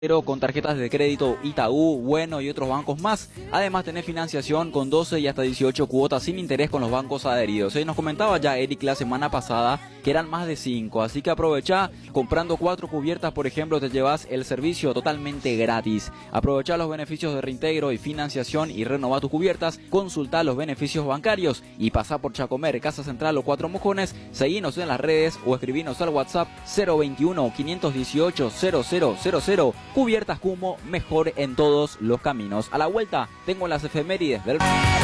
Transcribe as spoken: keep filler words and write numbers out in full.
con tarjetas de crédito Itaú, Bueno y otros bancos más. Además tenés financiación con doce y hasta dieciocho cuotas sin interés con los bancos adheridos. Y nos comentaba ya Eric la semana pasada que eran más de cinco, así que aprovecha, comprando cuatro cubiertas por ejemplo te llevas el servicio totalmente gratis. Aprovecha los beneficios de reintegro y financiación y renova tus cubiertas, consulta los beneficios bancarios y pasa por Chacomer, Casa Central o Cuatro Mojones, seguinos en las redes o escribinos al WhatsApp cero veintiuno, quinientos dieciocho, cero cero cero cero. Cubiertas Cumo, mejor en todos los caminos. A la vuelta tengo las efemérides del...